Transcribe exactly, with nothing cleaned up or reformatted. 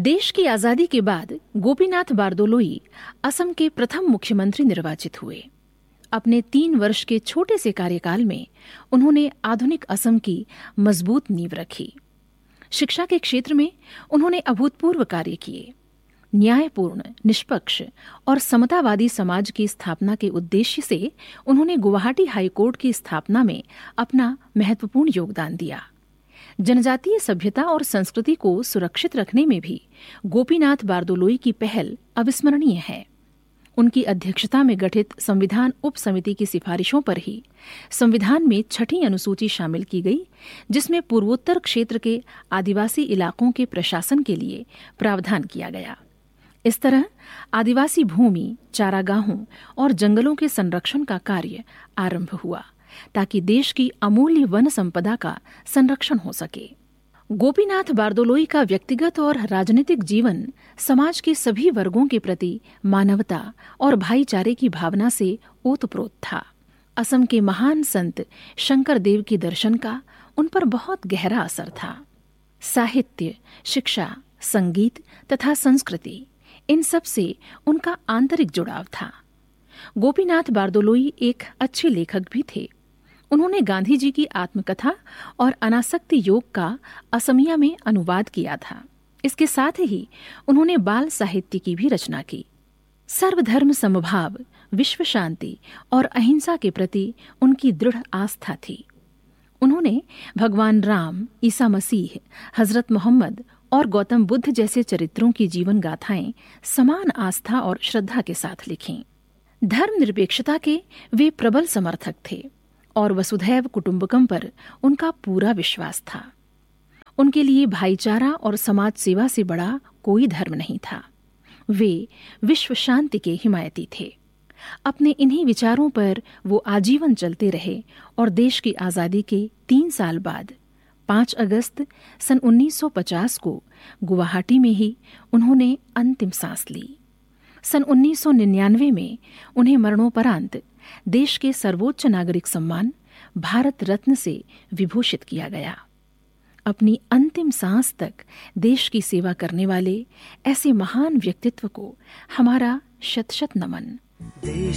देश की आजादी के बाद गोपीनाथ बारदोलोई असम के प्रथम मुख्यमंत्री निर्वाचित हुए। अपने तीन वर्ष के छोटे से कार्यकाल में उन्होंने आधुनिक असम की मजबूत नींव रखी। शिक्षा के क्षेत्र में उन्होंने अभूतपूर्व कार्य किए। न्यायपूर्ण, निष्पक्ष और समतावादी समाज की स्थापना के उद्देश्य से उन्होंने गुवाहाटी हाईकोर्ट की स्थापना में अपना महत्वपूर्ण योगदान दिया। जनजातीय सभ्यता और संस्कृति को सुरक्षित रखने में भी गोपीनाथ बारदोलोई की पहल अविस्मरणीय है। उनकी अध्यक्षता में गठित संविधान उप समिति की सिफारिशों पर ही संविधान में छठी अनुसूची शामिल की गई, जिसमें पूर्वोत्तर क्षेत्र के आदिवासी इलाकों के प्रशासन के लिए प्रावधान किया गया। इस तरह आदिवासी भूमि, चारागाहों और जंगलों के संरक्षण का कार्य आरंभ हुआ ताकि देश की अमूल्य वन संपदा का संरक्षण हो सके। गोपीनाथ बारदोलोई का व्यक्तिगत और राजनीतिक जीवन समाज के सभी वर्गों के प्रति मानवता और भाईचारे की भावना से ओतप्रोत था। असम के महान संत शंकर देव के दर्शन का उन पर बहुत गहरा असर था। साहित्य, शिक्षा, संगीत तथा संस्कृति, इन सब से उनका आंतरिक जुड़ाव था। गोपीनाथ बारदोलोई एक अच्छे लेखक भी थे। उन्होंने गांधी जी की आत्मकथा और अनासक्ति योग का असमिया में अनुवाद किया था। इसके साथ ही उन्होंने बाल साहित्य की भी रचना की। सर्वधर्म समभाव, विश्व शांति और अहिंसा के प्रति उनकी दृढ़ आस्था थी। उन्होंने भगवान राम, ईसा मसीह, हजरत मोहम्मद और गौतम बुद्ध जैसे चरित्रों की जीवन गाथाएं समान आस्था और श्रद्धा के साथ लिखीं। धर्मनिरपेक्षता के वे प्रबल समर्थक थे और वसुधैव कुटुंबकम पर उनका पूरा विश्वास था। उनके लिए भाईचारा और समाज सेवा से बड़ा कोई धर्म नहीं था। वे विश्व शांति के हिमायती थे। अपने इन्हीं विचारों पर वो आजीवन चलते रहे और देश की आजादी के तीन साल बाद पाँच अगस्त सन उन्नीस सौ पचास को गुवाहाटी में ही उन्होंने अंतिम सांस ली। सन उन्नीस सौ निन्यानवे में उन्हें मरणोपरांत देश के सर्वोच्च नागरिक सम्मान भारत रत्न से विभूषित किया गया। अपनी अंतिम सांस तक देश की सेवा करने वाले ऐसे महान व्यक्तित्व को हमारा शत शत नमन। देश